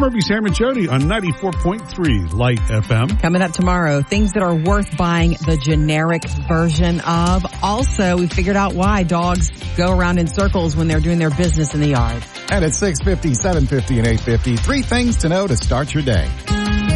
Murphy, Sam, and Jody on 94.3 Light FM. Coming up tomorrow, things that are worth buying the generic version of. Also, we figured out why dogs go around in circles when they're doing their business in the yard. And at 6:50, 7:50, and 8:50, 3 things to know to start your day.